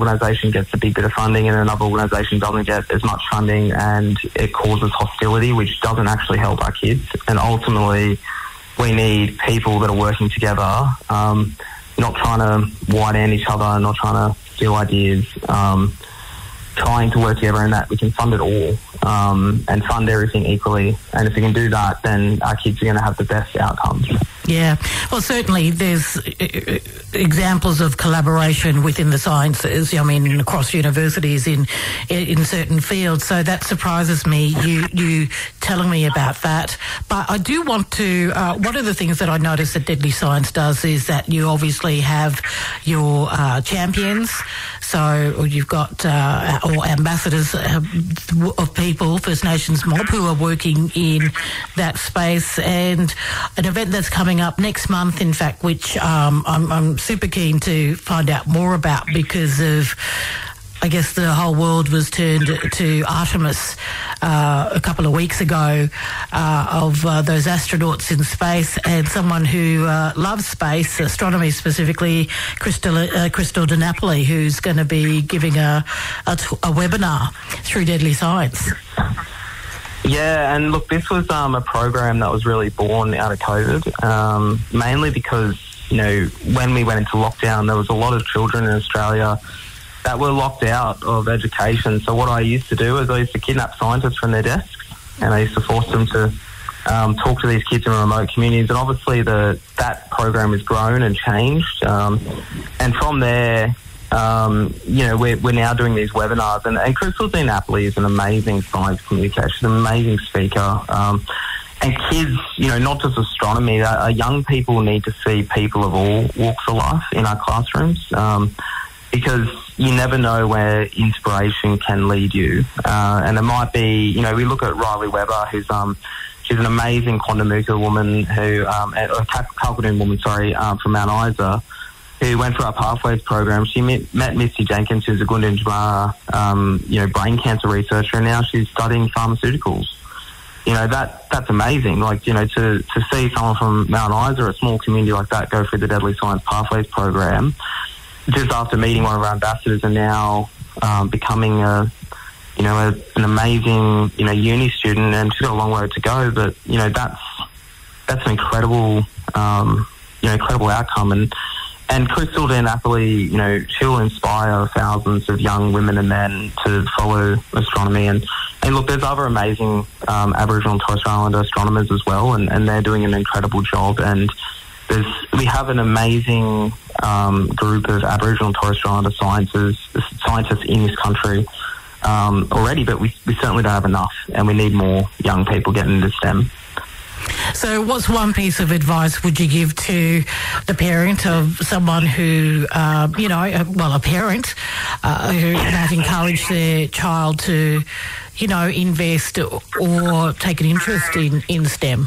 organisation gets a big bit of funding and another organisation doesn't get as much funding, and it causes hostility, which doesn't actually help our kids. And ultimately, we need people that are working together, not trying to white hand each other, not trying to steal ideas, trying to work together, and that we can fund it all and fund everything equally. And if we can do that, then our kids are going to have the best outcomes. Yeah, well, certainly there's examples of collaboration within the sciences, I mean, across universities in certain fields, so that surprises me, you telling me about that. But I do want to, one of the things that I noticed that Deadly Science does is that you obviously have your champions, so you've got or ambassadors of people, First Nations mob, who are working in that space, and an event that's coming up next month, in fact, which I'm super keen to find out more about, because of, I guess, the whole world was turned to Artemis a couple of weeks ago, of those astronauts in space, and someone who loves space, astronomy specifically, Crystal DiNapoli, who's going to be giving a webinar through Deadly Science. Yeah, and look, this was a program that was really born out of COVID, mainly because, you know, when we went into lockdown, there was a lot of children in Australia that were locked out of education. So what I used to do is I used to kidnap scientists from their desks, and I used to force them to talk to these kids in remote communities. And obviously that program has grown and changed. And from there, you know, we're now doing these webinars, and Crystal DiNapoli is an amazing science communicator, an amazing speaker. And kids, you know, not just astronomy, young people need to see people of all walks of life in our classrooms, because you never know where inspiration can lead you. And it might be, you know, we look at Riley Webber, who's she's an amazing Quandamooka woman who, a Kalkadoon woman, from Mount Isa, who went through our Pathways program. She met Misty Jenkins, who's a Gunditjmara, you know, brain cancer researcher, and now she's studying pharmaceuticals. You know, that's amazing. Like, you know, to see someone from Mount Isa, a small community like that, go through the Deadly Science Pathways program, just after meeting one of our ambassadors and now becoming an amazing, you know, uni student, and she's got a long way to go, but, you know, that's an incredible, incredible outcome. And Crystal DiNapoli, you know, she'll inspire thousands of young women and men to follow astronomy. And look, there's other amazing Aboriginal and Torres Strait Islander astronomers as well, and they're doing an incredible job. And we have an amazing group of Aboriginal and Torres Strait Islander scientists in this country already, but we certainly don't have enough, and we need more young people getting into STEM. So what's one piece of advice would you give to the parent of someone who, a parent who might encourage their child to, you know, invest or take an interest in STEM?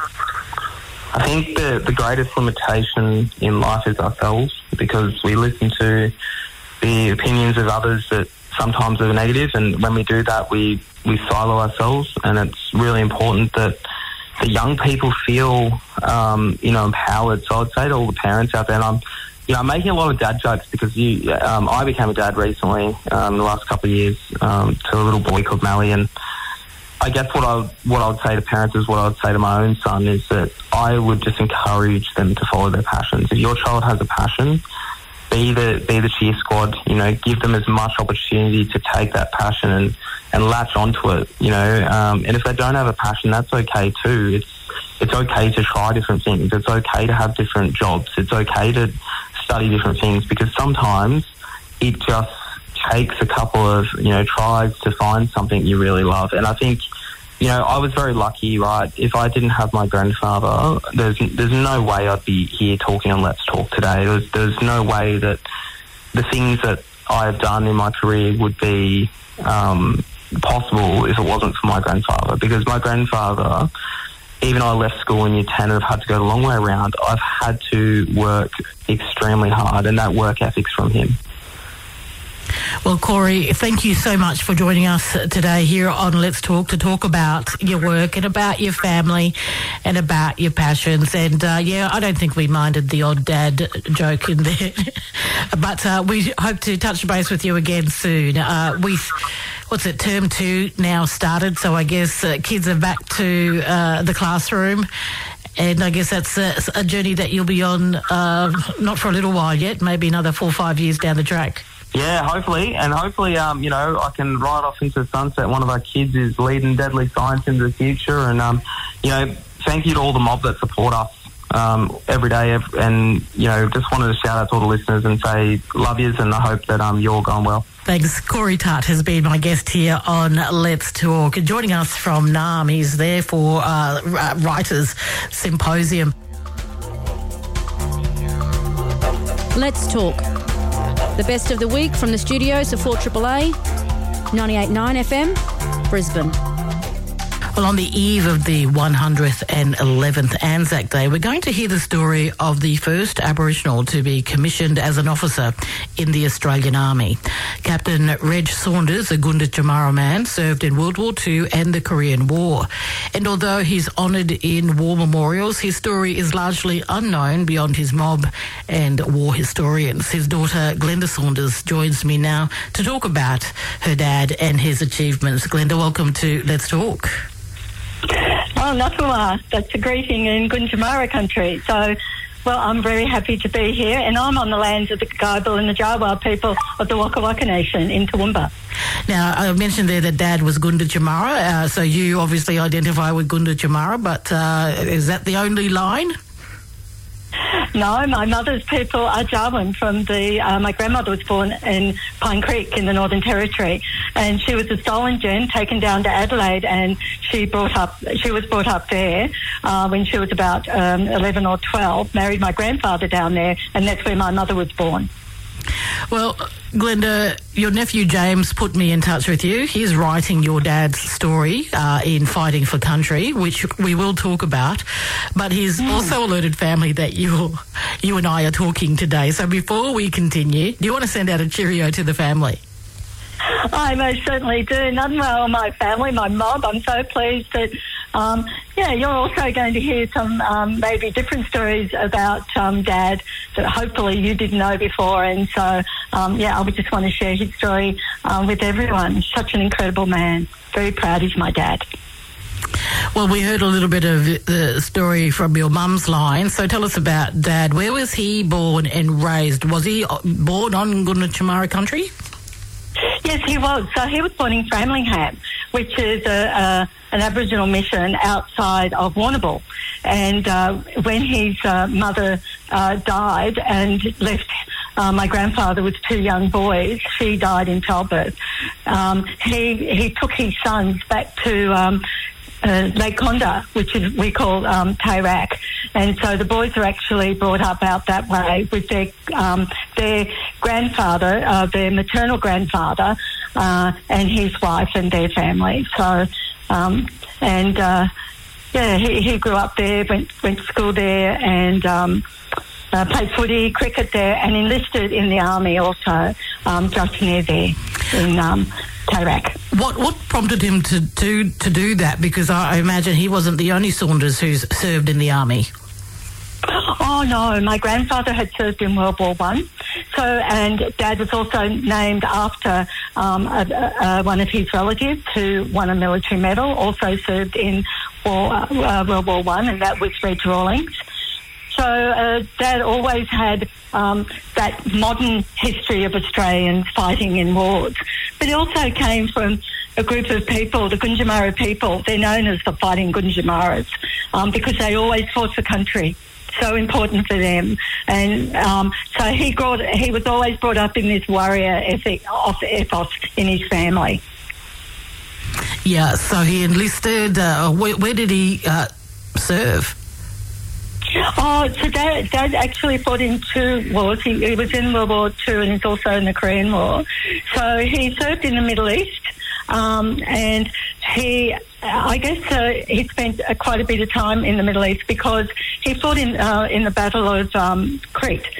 I think the greatest limitation in life is ourselves, because we listen to the opinions of others that sometimes are negative, and when we do that, we silo ourselves, and it's really important that the young people feel, empowered. So I'd say to all the parents out there, and I'm making a lot of dad jokes because I became a dad recently in the last couple of years to a little boy called Mally, and I guess what I would say to parents is what I would say to my own son, is that I would just encourage them to follow their passions. If your child has a passion, be the cheer squad, you know, give them as much opportunity to take that passion and latch onto it, you know, and if they don't have a passion, that's okay too. It's okay to try different things. It's okay to have different jobs. It's okay to study different things, because sometimes it just takes a couple of, you know, tries to find something you really love. And I think, you know, I was very lucky, right? If I didn't have my grandfather, there's no way I'd be here talking on Let's Talk today. There's no way that the things that I have done in my career would be possible if it wasn't for my grandfather. Because my grandfather, even though I left school in year 10 and I've had to go the long way around, I've had to work extremely hard, and that work ethic's from him. Well, Corey, thank you so much for joining us today here on Let's Talk to talk about your work and about your family and about your passions. And, I don't think we minded the odd dad joke in there. But we hope to touch base with you again soon. Term 2 now started, so I guess kids are back to the classroom. And I guess that's a journey that you'll be on, not for a little while yet, maybe another 4 or 5 years down the track. Yeah, hopefully. And hopefully, I can ride off into the sunset. One of our kids is leading deadly science into the future. And, thank you to all the mob that support us every day. And, just wanted to shout out to all the listeners and say love yous, and I hope that you're all going well. Thanks. Corey Tutt has been my guest here on Let's Talk. Joining us from NARM, he's there for Writers Symposium. Let's Talk. The best of the week from the studios of 4AAA, 98.9 FM, Brisbane. Well, on the eve of the 111th Anzac Day, we're going to hear the story of the first Aboriginal to be commissioned as an officer in the Australian Army. Captain Reg Saunders, a Gunda Jamara man, served in World War II and the Korean War. And although he's honoured in war memorials, his story is largely unknown beyond his mob and war historians. His daughter, Glenda Saunders, joins me now to talk about her dad and his achievements. Glenda, welcome to Let's Talk. Oh, Natuma, that's a greeting in Gundjamara country. So, well, I'm very happy to be here, and I'm on the lands of the Gaibil and the Jawa people of the Waka Waka Nation in Toowoomba. Now, I mentioned there that Dad was Gunda Jamara, so you obviously identify with Gunda Jamara, but is that the only line? No, my mother's people are Jawan from my grandmother was born in Pine Creek in the Northern Territory, and she was a stolen gen taken down to Adelaide, and she was brought up there when she was about 11 or 12, married my grandfather down there, and that's where my mother was born. Well, Glenda, your nephew James put me in touch with you. He's writing your dad's story in Fighting for Country, which we will talk about. But he's also alerted family that you and I are talking today. So before we continue, do you want to send out a cheerio to the family? I most certainly do. None well, my family, my mob. I'm so pleased that, you're also going to hear some maybe different stories about Dad that hopefully you didn't know before. And so, I would just want to share his story with everyone. Such an incredible man. Very proud he's my dad. Well, we heard a little bit of the story from your mum's line. So tell us about Dad. Where was he born and raised? Was he born on Gunda Jamara country? Yes, he was. So he was born in Framlingham, which is an Aboriginal mission outside of Warrnambool. And when his mother died and left my grandfather with 2 young boys, she died in childbirth. He took his sons back to Lake Conda, which we call Tairak, and so the boys are actually brought up out that way with their grandfather, their maternal grandfather, and his wife and their family. So, he grew up there, went to school there, and played footy, cricket there, and enlisted in the army also, just near there in Tairak. What prompted him to do that? Because I imagine he wasn't the only Saunders who's served in the army. Oh no, my grandfather had served in World War I. So, and Dad was also named after one of his relatives who won a military medal, also served in World War I, and that was Reg Rawlings. So Dad always had that modern history of Australians fighting in wars. But he also came from a group of people, the Gundjamara people. They're known as the Fighting Gundjamaras because they always fought for country. So important for them. And so he was always brought up in this warrior ethos in his family. Yeah, so he enlisted. Where did he serve? Oh, so Dad actually fought in 2 wars. He was in World War II and he's also in the Korean War. So he served in the Middle East, and he spent quite a bit of time in the Middle East because he fought in the Battle of Crete,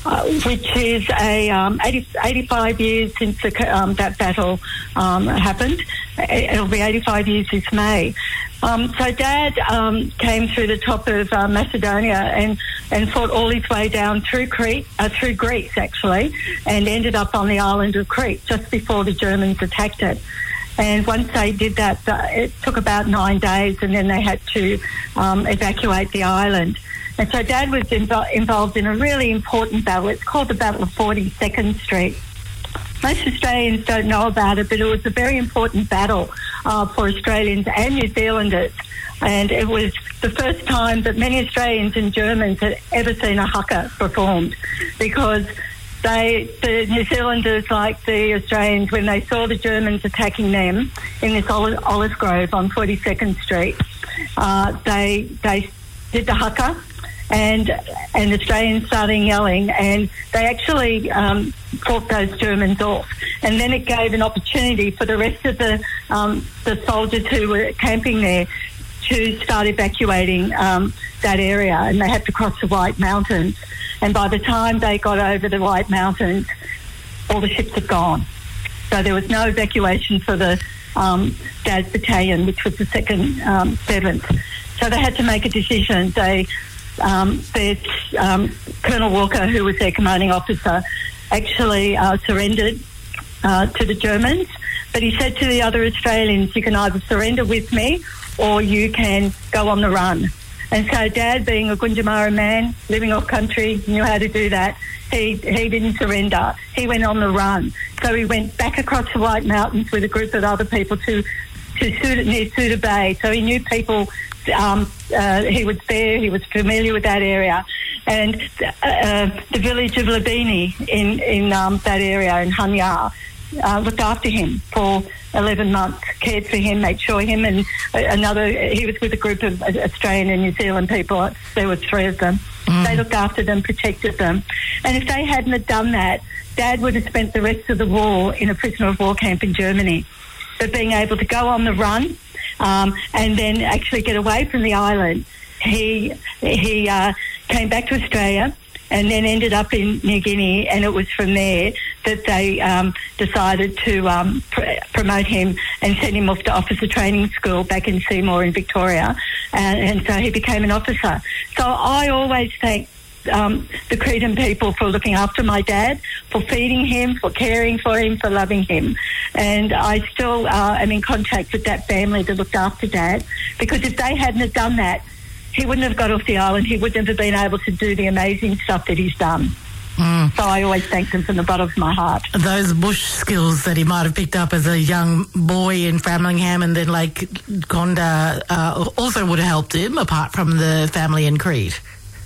which is 85 years since that battle happened. It'll be 85 years this May. So Dad came through the top of Macedonia and fought all his way down through Greece actually, and ended up on the island of Crete just before the Germans attacked it. And once they did that, it took about 9 days, and then they had to evacuate the island. And so Dad was involved in a really important battle. It's called the Battle of 42nd Street. Most Australians don't know about it, but it was a very important battle for Australians and New Zealanders. And it was the first time that many Australians and Germans had ever seen a haka performed, because the New Zealanders, like the Australians, when they saw the Germans attacking them in this olive grove on 42nd Street, they did the haka, and Australians started yelling, and they actually fought those Germans off. And then it gave an opportunity for the rest of the soldiers who were camping there to start evacuating that area, and they had to cross the White Mountains. And by the time they got over the White Mountains, all the ships had gone. So there was no evacuation for the Dad's battalion, which was the 2nd 7th. So they had to make a decision. Colonel Walker, who was their commanding officer, actually surrendered to the Germans. But he said to the other Australians, you can either surrender with me or you can go on the run. And so Dad, being a Gunditjmara man, living off country, knew how to do that. He didn't surrender. He went on the run. So he went back across the White Mountains with a group of other people to near Suda Bay. So he knew people. He was there. He was familiar with that area. And the village of Labini in that area, in Hanyar, looked after him for 11 months, cared for him, made sure him and he was with a group of Australian and New Zealand people. There were 3 of them. They looked after them, protected them. And if they hadn't have done that, Dad would have spent the rest of the war in a prisoner of war camp in Germany. But being able to go on the run and then actually get away from the island, he came back to Australia and then ended up in New Guinea, and it was from there that they decided to promote him and send him off to officer training school back in Seymour in Victoria, and so he became an officer. So I always thank the Cretan people for looking after my dad, for feeding him, for caring for him, for loving him. And I still am in contact with that family that looked after Dad, because if they hadn't have done that, he wouldn't have got off the island. He wouldn't have been able to do the amazing stuff that he's done. So I always thank them from the bottom of my heart. Those bush skills that he might have picked up as a young boy in Framlingham and then Lake Condah also would have helped him, apart from the family in Crete.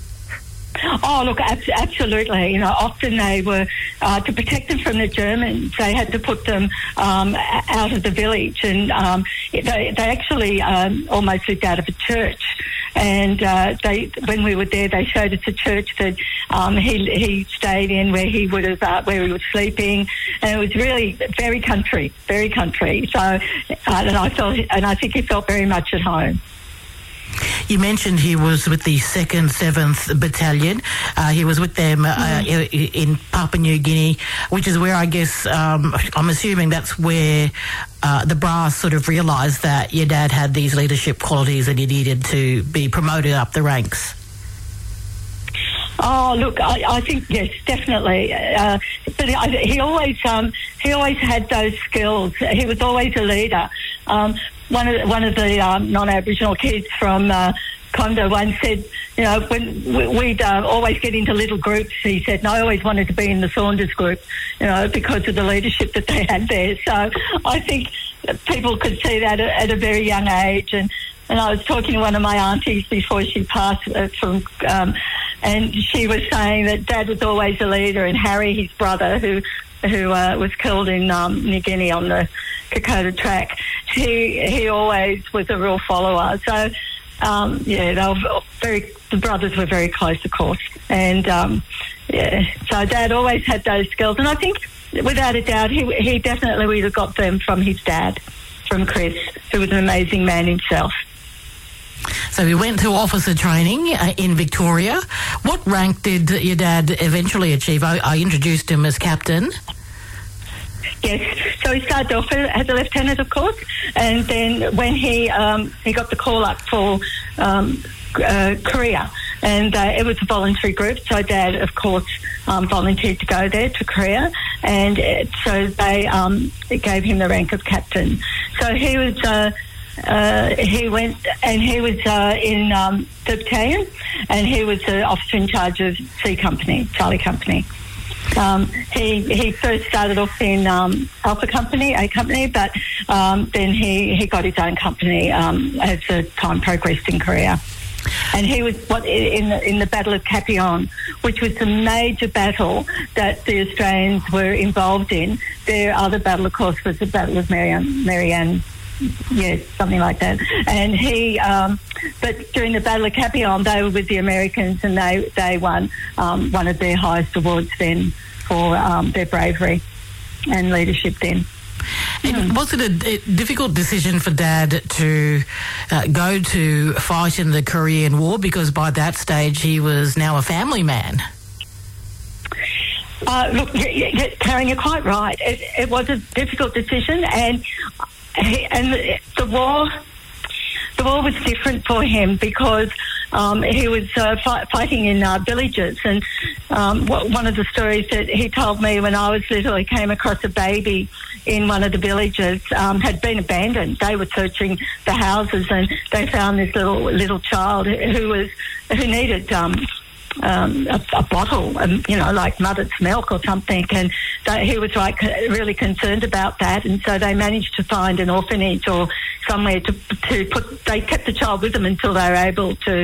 Oh, look, absolutely. You know, often they were, to protect them from the Germans, they had to put them out of the village, and they actually almost lived out of a church. And when we were there, they showed us a church that he stayed in, where he was sleeping, and it was really very country. So, and I think he felt very much at home. You mentioned he was with the 2nd 7th Battalion. He was with them in Papua New Guinea, which is where I guess, I'm assuming that's where the brass sort of realised that your dad had these leadership qualities and he needed to be promoted up the ranks. Oh, look, I think, yes, definitely. But he always had those skills. He was always a leader. One of the non-Aboriginal kids from Condah once said, you know, when we'd always get into little groups, he said, and I always wanted to be in the Saunders group, you know, because of the leadership that they had there. So I think people could see that at a very young age. And I was talking to one of my aunties before she passed and she was saying that Dad was always a leader, and Harry, his brother, who was killed in New Guinea on the Kokoda track, he always was a real follower. So, the brothers were very close, of course. And, so Dad always had those skills. And I think, without a doubt, he definitely would have got them from his dad, from Chris, who was an amazing man himself. So he went to officer training in Victoria. What rank did your dad eventually achieve? I introduced him as captain. Yes, so he started off as a lieutenant, of course, and then when he got the call up for Korea, and it was a voluntary group, so Dad, of course, volunteered to go there to Korea, and so they gave him the rank of captain. So he went and he was in the battalion, and he was the officer in charge of C Company, Charlie Company. He first started off in Alpha Company, A Company, but then he got his own company as the time progressed in Korea. And he was in the Battle of Capion, which was the major battle that the Australians were involved in. Their other battle, of course, was the Battle of Marianne. Yes, something like that. And but during the Battle of Capion, they were with the Americans, and they won one of their highest awards then for their bravery and leadership then. And was it a difficult decision for Dad to go to fight in the Korean War, because by that stage he was now a family man? Look, Karen, you're quite right. It was a difficult decision, and the war was different for him because he was fighting in villages. And one of the stories that he told me when I was little, he came across a baby in one of the villages, had been abandoned. They were searching the houses, and they found this little child who needed a bottle, like mother's milk or something, and he was really concerned about that, and so they managed to find an orphanage or somewhere to put. They kept the child with them until they were able to,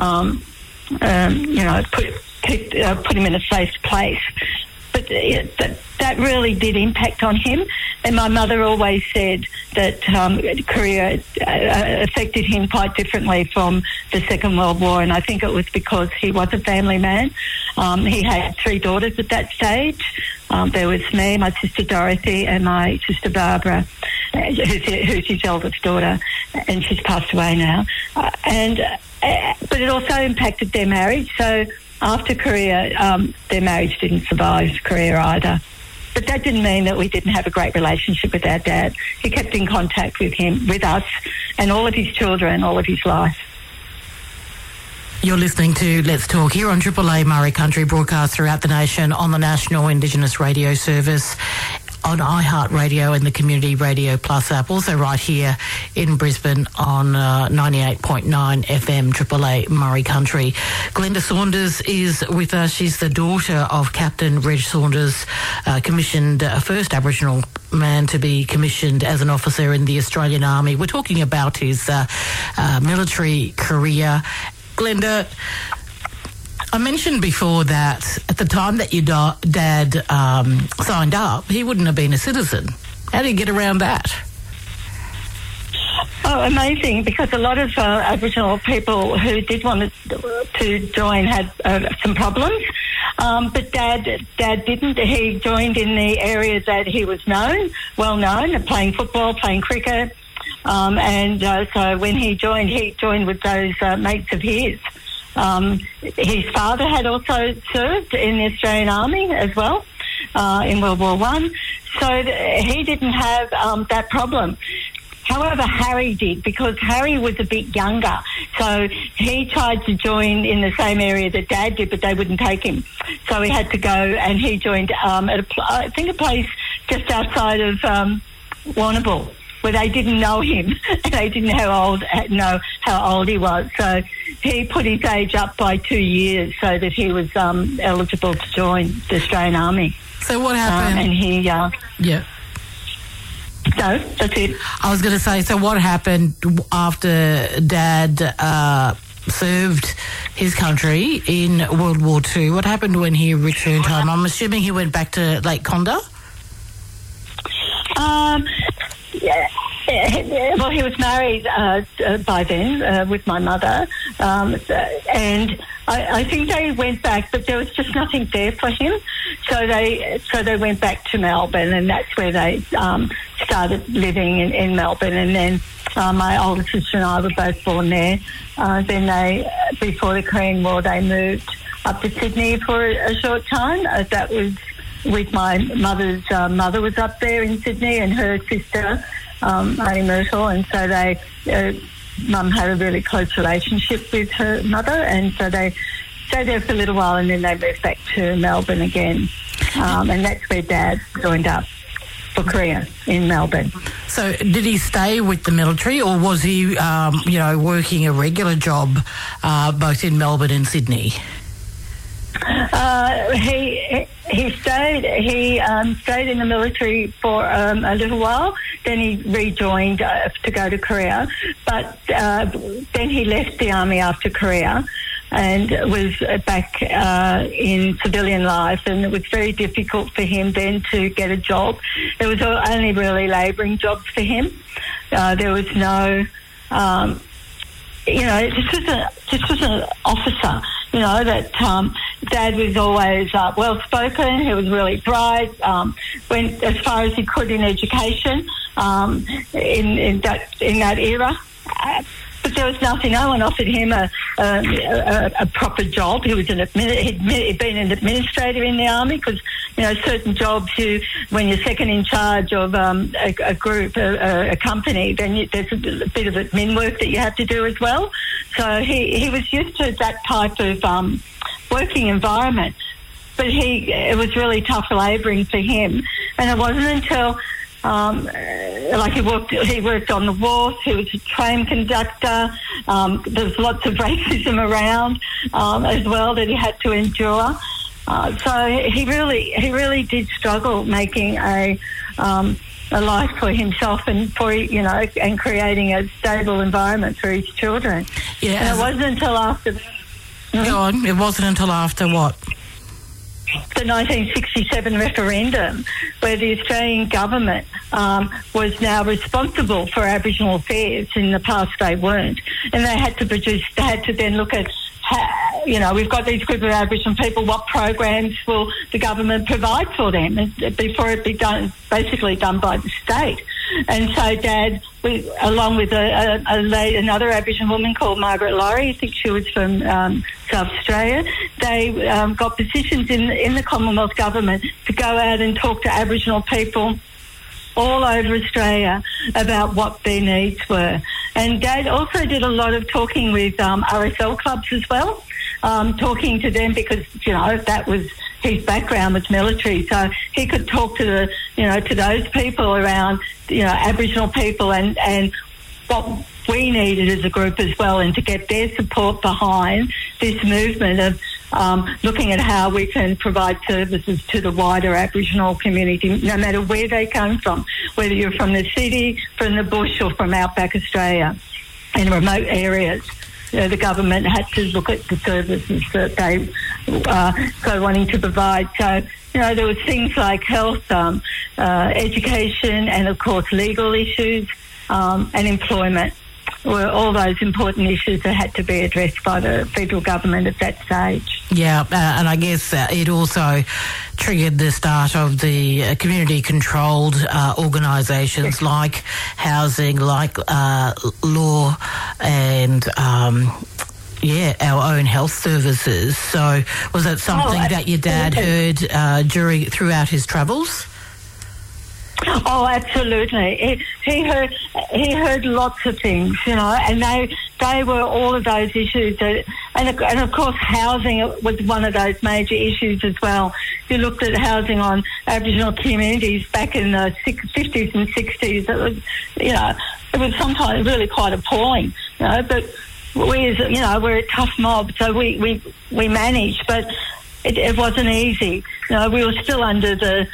put him in a safe place. But that really did impact on him. And my mother always said that Korea affected him quite differently from the Second World War, and I think it was because he was a family man. He had 3 daughters at that stage. There was me, my sister Dorothy, and my sister Barbara, who's his eldest daughter, and she's passed away now. But it also impacted their marriage. So after Korea, their marriage didn't survive Korea either. But that didn't mean that we didn't have a great relationship with our dad. He kept in contact with us, and all of his children, all of his life. You're listening to Let's Talk here on Triple A Murray Country, broadcast throughout the nation on the National Indigenous Radio Service, on iHeartRadio and the Community Radio Plus app, also right here in Brisbane on 98.9 FM Triple A Murray Country. Glenda Saunders is with us. She's the daughter of Captain Reg Saunders, commissioned first Aboriginal man to be commissioned as an officer in the Australian Army. We're talking about his military career. Glenda, I mentioned before that at the time that your dad signed up, he wouldn't have been a citizen. How do you get around that? Oh, amazing, because a lot of Aboriginal people who did want to join had some problems. But Dad didn't. He joined in the area that he was well known, playing football, playing cricket. So when he joined with those mates of his. His father had also served in the Australian Army as well in World War I, so he didn't have that problem. However, Harry did, because Harry was a bit younger, so he tried to join in the same area that Dad did, but they wouldn't take him. So he had to go, and he joined at a place just outside of Warrnambool, where they didn't know him and they didn't know how old he was. So he put his age up by 2 years so that he was eligible to join the Australian Army. So what happened? And he... yeah. No, that's it. I was going to say, so what happened after Dad served his country in World War II? What happened when he returned home? I'm assuming he went back to Lake Condah? Well, he was married by then with my mother, and I think they went back, but there was just nothing there for him. So they went back to Melbourne, and that's where they started living in Melbourne. And then My older sister and I were both born there. Then before the Korean War, they moved up to Sydney for a short time. That was with my mother's mother was up there in Sydney, and her sister, Annie Myrtle, and so Mum had a really close relationship with her mother, and so they stayed there for a little while, and then they moved back to Melbourne again, and that's where Dad joined up for Korea, in Melbourne. So did he stay with the military, or was he, working a regular job both in Melbourne and Sydney? He stayed. He stayed in the military for a little while. Then he rejoined to go to Korea, but then he left the army after Korea and was back in civilian life, and it was very difficult for him then to get a job. There was only really labouring jobs for him. There was no, this was an officer. That Dad was always well-spoken. He was really bright, went as far as he could in education in that era. But there was nothing. No one offered him a proper job. He was he'd been an administrator in the army, because certain jobs when you're second in charge of a group, a company, then there's a bit of admin work that you have to do as well. So he was used to that type of working environment, but it was really tough labouring for him. And it wasn't until he worked on the wharf. He was a train conductor. There was lots of racism around as well that he had to endure. So he really did struggle making a life for himself and for and creating a stable environment for his children. Yeah, and it wasn't until after. Go on. It wasn't until after what? The 1967 referendum, where the Australian government was now responsible for Aboriginal affairs. In the past they weren't, and they had to then look at we've got these group of Aboriginal people, what programs will the government provide for them before it be done by the state. And so Dad, along with another Aboriginal woman called Margaret Laurie, I think she was from South Australia, they got positions in the Commonwealth government to go out and talk to Aboriginal people all over Australia about what their needs were. And Dad also did a lot of talking with RSL clubs as well, talking to them because, that was his background was military. So he could talk to to those people around, Aboriginal people and what we needed as a group as well, and to get their support behind this movement of looking at how we can provide services to the wider Aboriginal community, no matter where they come from, whether you're from the city, from the bush, or from outback Australia in remote areas. The government had to look at the services that they go wanting to provide. So, there was things like health, education, and of course legal issues and employment were all those important issues that had to be addressed by the federal government at that stage. Yeah, and I guess it also triggered the start of the community-controlled organisations like housing, like law, and our own health services. So was that something that your dad heard throughout his travels? Oh, absolutely. He heard lots of things, and they were all of those issues. And of course, housing was one of those major issues as well. You looked at housing on Aboriginal communities back in the 50s and 60s. It was, it was sometimes really quite appalling, but we, we're a tough mob, so we managed, but it wasn't easy. We were still under the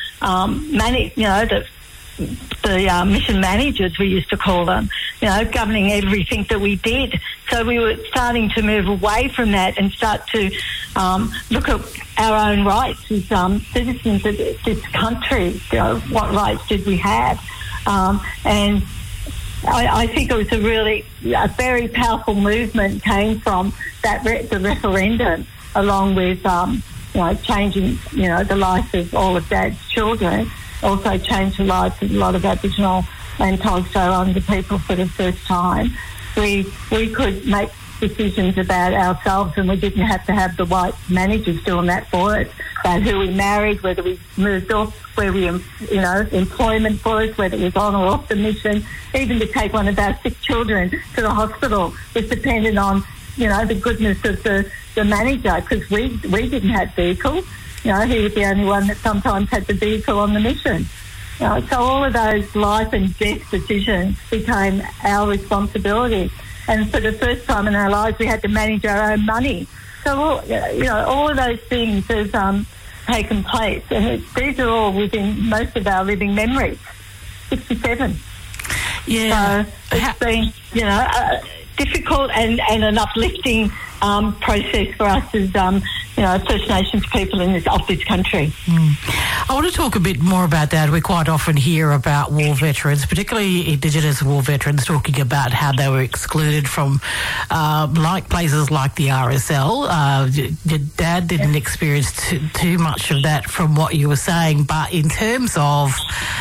the mission managers, we used to call them, governing everything that we did. So we were starting to move away from that and start to look at our own rights as citizens of this country. What rights did we have? And I think it was a very powerful movement came from the referendum, along with changing the life of all of Dad's children. Also changed the lives of a lot of Aboriginal and told so on to people for the first time, we could make decisions about ourselves, and we didn't have to have the white managers doing that for us, about who we married, whether we moved off, where we, employment for us, whether it was on or off the mission. Even to take one of our sick children to the hospital was dependent on, the goodness of the manager, because we didn't have vehicles. He was the only one that sometimes had the vehicle on the mission. So all of those life and death decisions became our responsibility. And for the first time in our lives, we had to manage our own money. So, all of those things have taken place. And these are all within most of our living memories. 67. Yeah. So it's been, difficult and an uplifting process for us as, First Nations people of this country. I want to talk a bit more about that. We quite often hear about war veterans, particularly Indigenous war veterans, talking about how they were excluded from places like the RSL. Your dad didn't experience too much of that from what you were saying, but in terms of,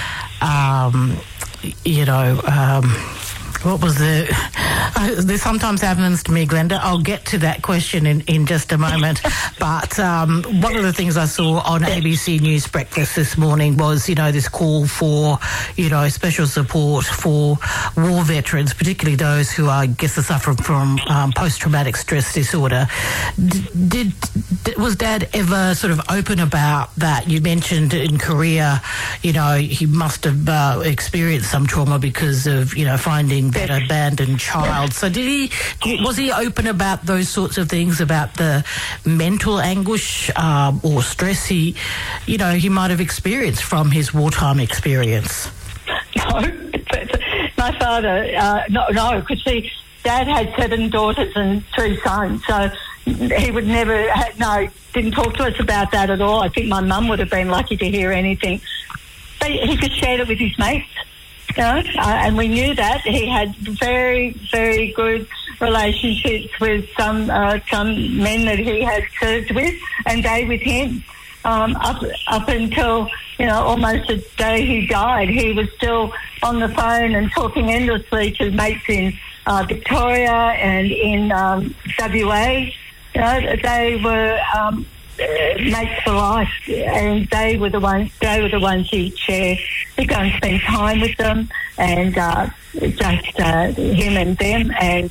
what was this sometimes happens to me, Glenda. I'll get to that question in just a moment. But one of the things I saw on ABC News Breakfast this morning was, this call for, special support for war veterans, particularly those who I guess are suffering from post-traumatic stress disorder. Was Dad ever sort of open about that? You mentioned in Korea, he must have experienced some trauma because of, finding that abandoned child. So was he open about those sorts of things, about the mental anguish or stress he might have experienced from his wartime experience? No, my father, no, because Dad had 7 daughters and 3 sons, so he would never, didn't talk to us about that at all. I think my mum would have been lucky to hear anything. But he just shared it with his mates. And we knew that he had very, very good relationships with some men that he had served with, and they with him. Up until almost the day he died, he was still on the phone and talking endlessly to mates in Victoria and in WA. They were mates for life, and they were the ones he'd share. He'd go and spend time with them, and just him and them, and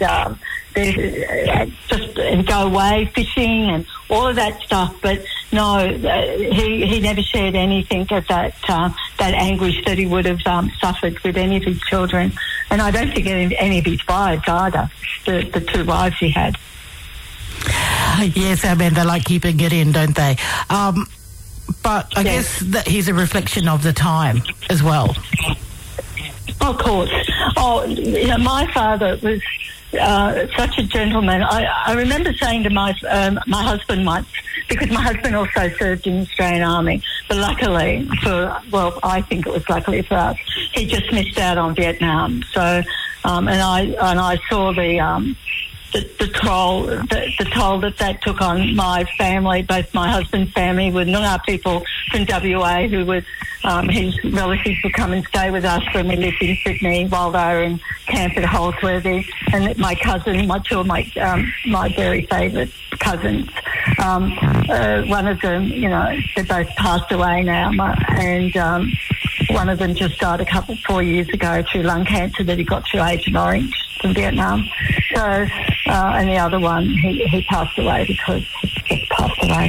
and go away fishing and all of that stuff. But no, he never shared anything of that anguish that he would have suffered with any of his children, and I don't think any of his wives either. The 2 wives he had. Yes, Amanda, they like keeping it in, don't they? But I guess that he's a reflection of the time as well. Of course. My father was such a gentleman. I remember saying to my husband once, because my husband also served in the Australian Army, but luckily I think it was luckily for us, he just missed out on Vietnam. So, and I saw the toll that took on my family, both my husband's family with Noongar people from WA who would, his relatives would come and stay with us when we lived in Sydney while they were in camp at Holsworthy, and my cousin, two of my very favourite cousins, one of them, they both passed away now, and one of them just died 4 years ago through lung cancer that he got through Agent Orange from Vietnam. So, and the other one, he passed away because he just passed away.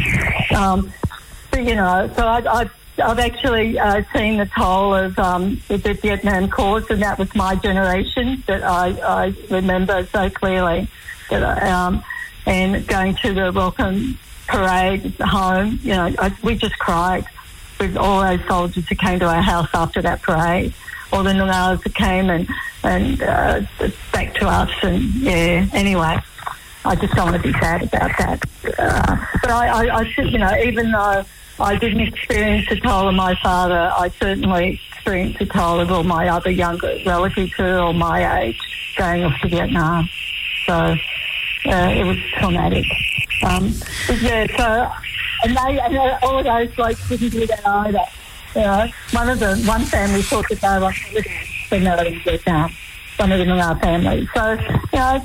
So I've actually seen the toll of the Vietnam cause, and that was my generation that I remember so clearly. And going to the welcome parade home, we just cried with all those soldiers who came to our house after that parade. All the Noongars that came and back to us, and anyway, I just don't want to be sad about that. But I even though I didn't experience the toll of my father, I certainly experienced the toll of all my other younger relatives who are all my age going off to Vietnam. So it was traumatic. And all of those blokes didn't do that either. One family thought that they were on holiday, for knowing that one of them in our family. So, you know,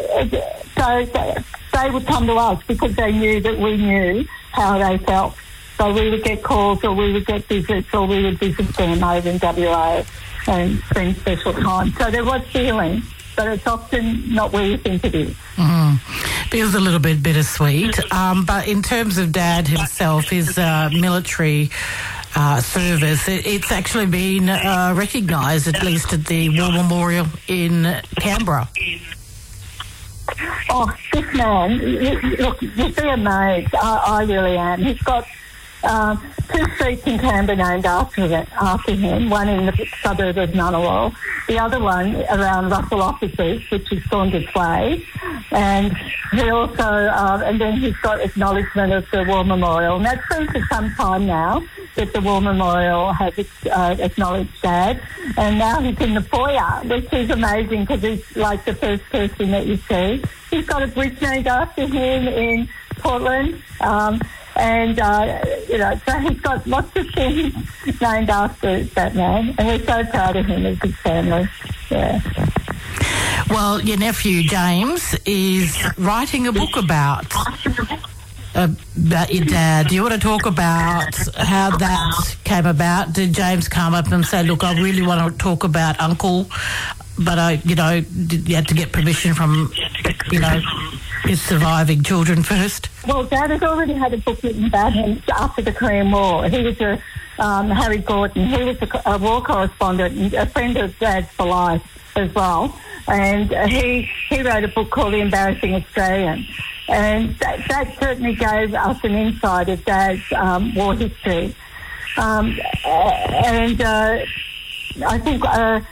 they would come to us because they knew that we knew how they felt. So we would get calls, or we would get visits, or we would visit them over in WA and spend special time. So there was feeling, but it's often not where you think it is. Feels a little bit bittersweet. But in terms of Dad himself, his military service, it's actually been recognised, at least at the War Memorial in Canberra. Oh, this man, look, you'd be amazed. I really am. He's got 2 streets in Canberra named after him, one in the suburb of Ngunnawal, the other one around Russell Offices, which is Saunders Way, and he also, and then he's got acknowledgement of the War Memorial, and that's been for some time now that the War Memorial has acknowledged Dad, and now he's in the foyer, which is amazing because he's like the first person that you see. He's got a bridge named after him in Portland, and, you know, so he's got lots of things named after that man, and we're so proud of him as his family. Yeah. Well, your nephew, James, is writing a book about your dad. Do you want to talk about how that came about? Did James come up and say, look, I really want to talk about Uncle, but you had to get permission from, his surviving children first? Well, Dad has already had a book written about him after the Korean War. He was Harry Gorton. He was a war correspondent and a friend of Dad's for life as well. And he wrote a book called The Embarrassing Australian. And that certainly gave us an insight of Dad's war history. I think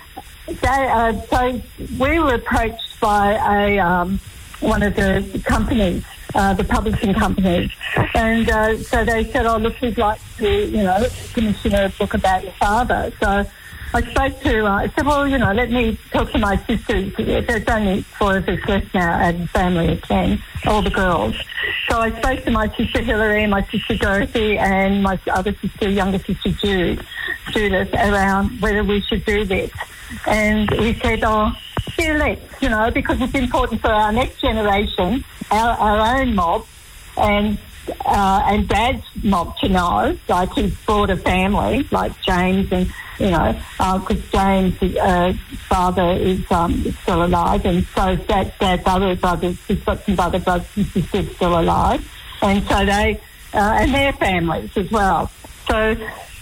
so we were approached by one of the companies, the publishing companies, and so they said, "Oh, look, we'd like to, commission a book about your father." So I spoke to, I said, "Well, let me talk to my sisters. There's only 4 of us left now, and family of 10, all the girls." So I spoke to my sister Hilary, my sister Dorothy, and my other sister, younger sister Judith, around whether we should do this, and we said, "Oh, yeah, let's, because it's important for our next generation, our own mob, and Dad's mob to know, like his broader family, like James, and because James' father is still alive, and so Dad's other brothers, he's got some other brothers and sisters still alive, and so they and their families as well. So.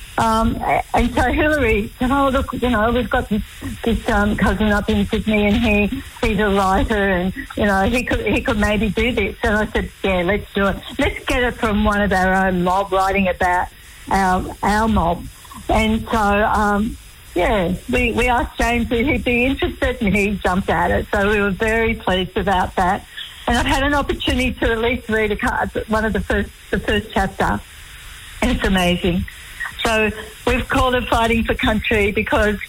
And so Hilary said, "Oh, look, we've got this cousin up in Sydney, and he's a writer, and he could maybe do this." And I said, "Yeah, let's do it. Let's get it from one of our own mob writing about our mob." And so we asked James if he'd be interested, and he jumped at it. So we were very pleased about that. And I've had an opportunity to at least read one of the first chapter, and it's amazing. So we've called it Fighting for Country because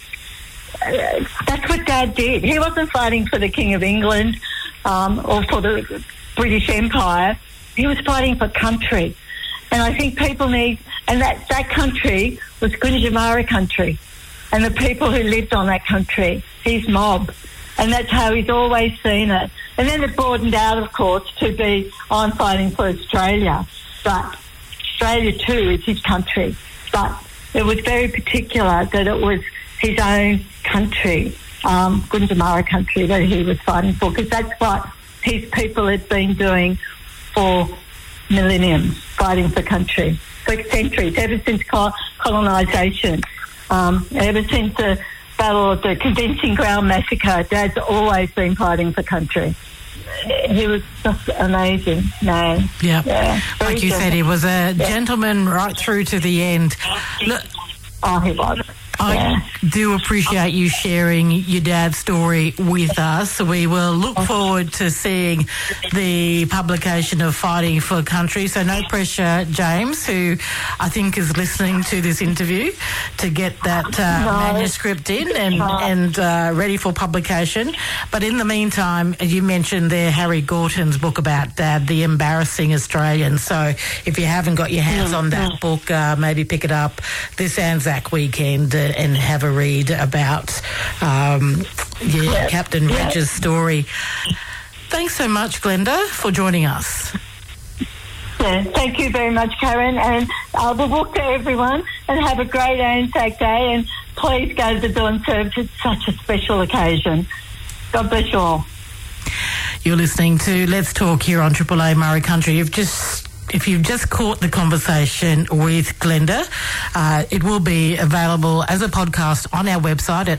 that's what Dad did. He wasn't fighting for the King of England or for the British Empire. He was fighting for country. And I think people need... And that country was Gunditjmara country. And the people who lived on that country, his mob. And that's how he's always seen it. And then it broadened out, of course, to be, I'm fighting for Australia. But Australia, too, is his country. But it was very particular that it was his own country, Gunditjmara country, that he was fighting for, because that's what his people had been doing for millenniums, fighting for country, for centuries, ever since colonisation, ever since the Battle of the Condensing Ground Massacre. Dad's always been fighting for country. He was just amazing man. Yep. Yeah. Like you said, he was a gentleman right through to the end. Look, he was. I do appreciate you sharing your dad's story with us. We will look forward to seeing the publication of Fighting for Country. So no pressure, James, who I think is listening to this interview, to get that manuscript in and ready for publication. But in the meantime, you mentioned there Harry Gorton's book about Dad, The Embarrassing Australian. So if you haven't got your hands on that book, maybe pick it up this Anzac weekend and have a read about Captain Reg's story. Thanks so much, Glenda, for joining us. Yeah, thank you very much, Karen, and we'll walk to everyone and have a great Anzac Day, and please go to the dawn service. It's such a special occasion. God bless you all. You're listening to Let's Talk here on Triple A Murray Country. If you've just caught the conversation with Glenda, it will be available as a podcast on our website at